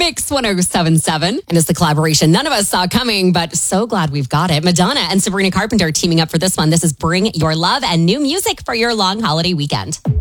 Mix 107.7. And it's the collaboration none of us saw coming, but so glad we've got it. Madonna and Sabrina Carpenter teaming up for this one. This is Bring Your Love and new music for your long holiday weekend.